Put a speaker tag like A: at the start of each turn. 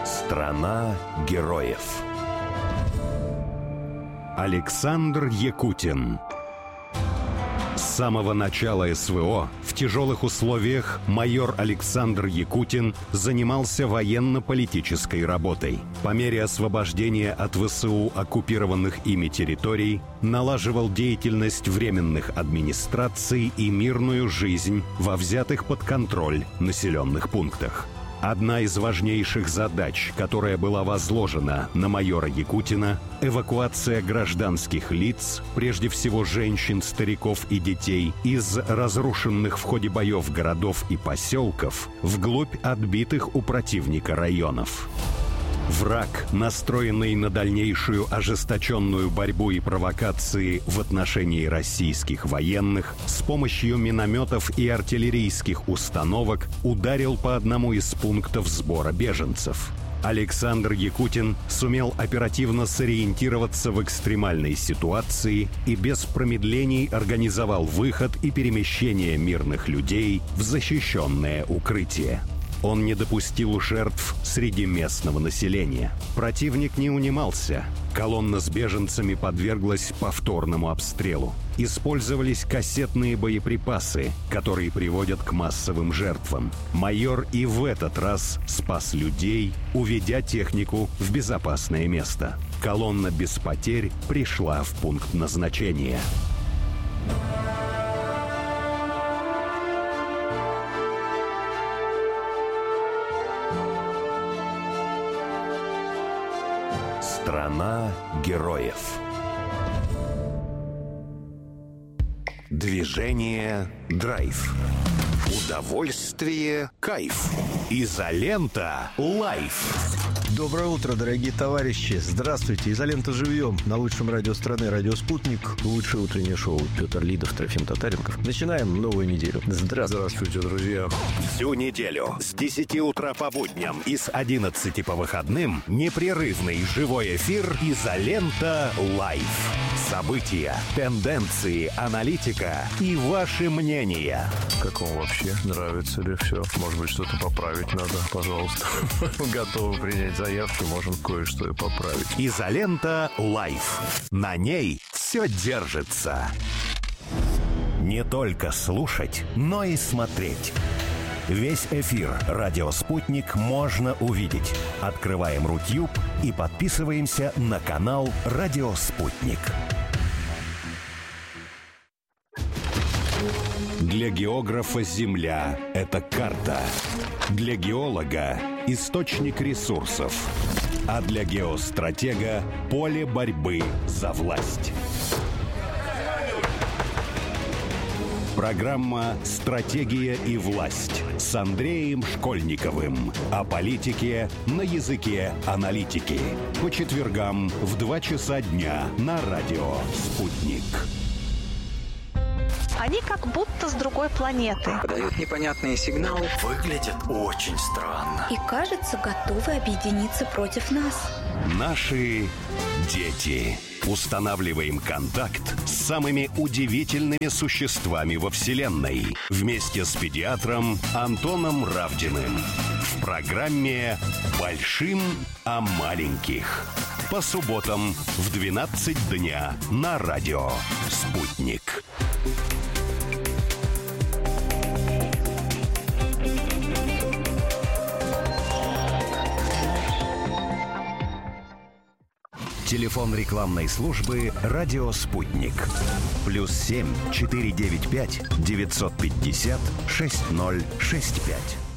A: Страна героев. Александр Якутин. С самого начала СВО в тяжелых условиях майор Александр Якутин занимался военно-политической работой. По мере освобождения от ВСУ оккупированных ими территорий налаживал деятельность временных администраций и мирную жизнь во взятых под контроль населенных пунктах. Одна из важнейших задач, которая была возложена на майора Якутина — эвакуация гражданских лиц, прежде всего женщин, стариков и детей, из разрушенных в ходе боев городов и поселков вглубь отбитых у противника районов. Враг, настроенный на дальнейшую ожесточенную борьбу и провокации в отношении российских военных, с помощью минометов и артиллерийских установок ударил по одному из пунктов сбора беженцев. Александр Якутин сумел оперативно сориентироваться в экстремальной ситуации и без промедлений организовал выход и перемещение мирных людей в защищенное укрытие. Он не допустил жертв среди местного населения. Противник не унимался. Колонна с беженцами подверглась повторному обстрелу. Использовались кассетные боеприпасы, которые приводят к массовым жертвам. Майор и в этот раз спас людей, уведя технику в безопасное место. Колонна без потерь пришла в пункт назначения. Страна героев. Движение – драйв. Удовольствие – кайф. Изолента – лайф.
B: Доброе утро, дорогие товарищи. Здравствуйте. Изолента живьем. На лучшем радио страны, радио «Спутник». Лучшее утреннее шоу. Петр Лидов, Трофим Татаренков. Начинаем новую неделю.
C: Здравствуйте, друзья.
A: Всю неделю с 10 утра по будням и с 11 по выходным непрерывный живой эфир «Изолента Лайф». События, тенденции, аналитика и ваши мнения.
C: Как вам вообще? Нравится ли все? Может быть, что-то поправить надо? Пожалуйста. Готовы принять заявки, можем кое-что и поправить.
A: «Изолента Лайф». На ней все держится. Не только слушать, но и смотреть. Весь эфир «Радио Спутник» можно увидеть. Открываем Рутюб и подписываемся на канал «Радио Спутник». Для географа Земля — это карта. Для геолога — источник ресурсов. А для геостратега — поле борьбы за власть. Программа «Стратегия и власть» с Андреем Школьниковым. О политике на языке аналитики. По четвергам в 2 часа дня на радио «Спутник».
D: Они как будто с другой планеты.
E: Подают непонятные сигналы.
F: Выглядят очень странно.
G: И, кажется, готовы объединиться против нас.
A: Наши дети. Устанавливаем контакт с самыми удивительными существами во Вселенной. Вместе с педиатром Антоном Равдиным. В программе «Большим о маленьких». По субботам в 12 дня на радио «Спутник». Телефон рекламной службы «Радио Спутник». +7 495 950 6065.